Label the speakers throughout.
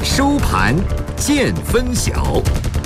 Speaker 1: 收盘见分晓。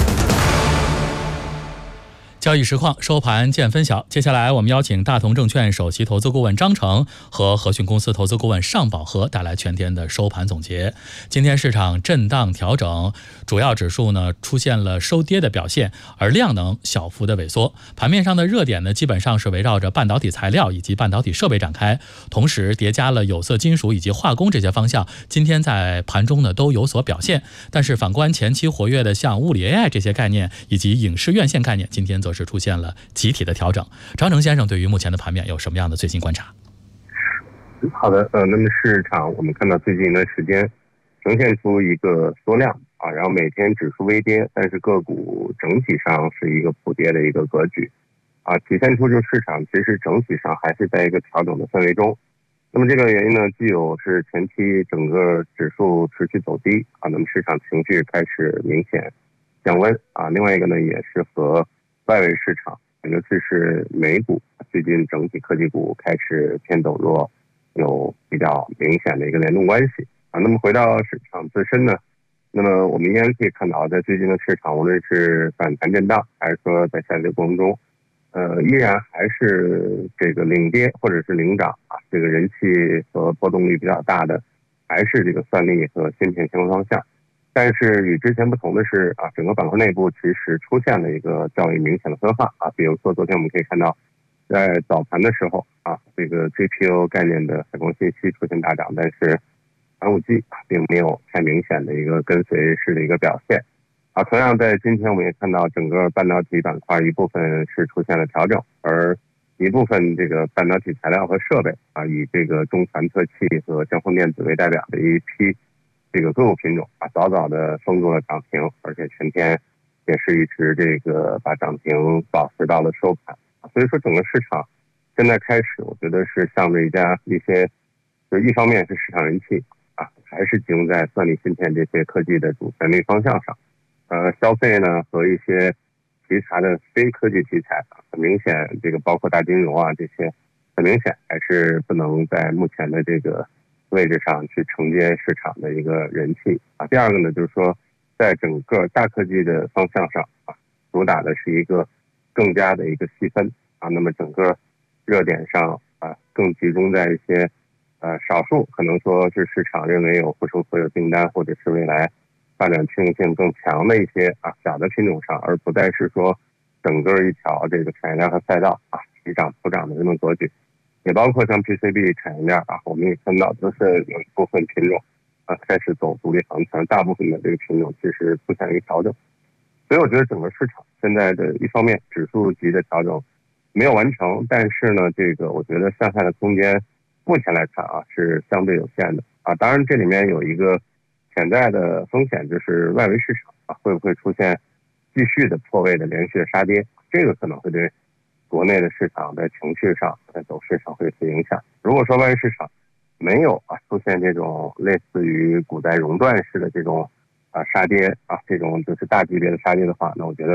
Speaker 2: 交易实况收盘见分晓。接下来我们邀请大同证券首席投资顾问张成和和讯公司投资顾问尚宝和带来全天的收盘总结。今天市场震荡调整，主要指数呢出现了收跌的表现，而量能小幅的萎缩。盘面上的热点呢基本上是围绕着半导体材料以及半导体设备展开，同时叠加了有色金属以及化工这些方向，今天在盘中呢都有所表现。但是反观前期活跃的像物理 AI 这些概念以及影视院线概念，今天则是出现了集体的调整。张成先生对于目前的盘面有什么样的最新观察？
Speaker 3: 好的，那么市场我们看到最近一段时间呈现出一个缩量啊，然后每天指数微跌，但是个股整体上是一个普跌的一个格局啊，体现出就是市场其实整体上还是在一个调整的氛围中。那么这个原因呢，既有是前期整个指数持续走低啊，那么市场情绪开始明显降温啊，另外一个呢也是和外围市场，尤其是美股最近整体科技股开始偏走弱，有比较明显的一个联动关系啊。那么回到市场自身呢，那么我们依然可以看到，在最近的市场，无论是反弹震荡，还是说在下跌过程中，依然还是这个领跌或者是领涨啊，这个人气和波动率比较大的，还是这个算力和芯片相关方向。但是与之前不同的是啊，整个板块内部其实出现了一个较为明显的分化啊。比如说昨天我们可以看到，在早盘的时候啊，这个 GPU 概念的海光信息出现大涨，但是寒武纪并没有太明显的一个跟随式的一个表现啊。同样在今天我们也看到，整个半导体板块一部分是出现了调整，而一部分这个半导体材料和设备啊，以这个中传特器和江峰电子为代表的一批这个个股品种啊，早早的封住了涨停，而且全天也是一直这个把涨停保持到了收盘。所以说整个市场现在开始，我觉得是向着一些，就一方面是市场人气啊，还是集中在算力芯片这些科技的主旋律方向上。消费呢和一些其他的非科技题材啊，很明显这个包括大金融啊这些，很明显还是不能在目前的这个位置上去承接市场的一个人气啊。第二个呢，就是说在整个大科技的方向上啊，主打的是一个更加的一个细分啊，那么整个热点上啊更集中在一些少数可能说是市场认为有护城河有订单，或者是未来发展驱动性更强的一些啊小的品种上，而不再是说整个一条这个产业链和赛道啊齐涨普涨的这种格局。也包括像 PCB 产业链啊，我们也看到都是有一部分品种啊开始走独立行情，大部分的这个品种其实出现一个调整。所以我觉得整个市场现在的一方面指数级的调整没有完成，但是呢，这个我觉得向下的空间目前来看啊是相对有限的啊。当然这里面有一个潜在的风险，就是外围市场啊会不会出现继续的破位的连续的杀跌，这个可能会对国内的市场在情绪上在走势上会有些影响。如果说外围市场没有出现这种类似于股灾熔断式的这种杀跌啊，这种就是大级别的杀跌的话，那我觉得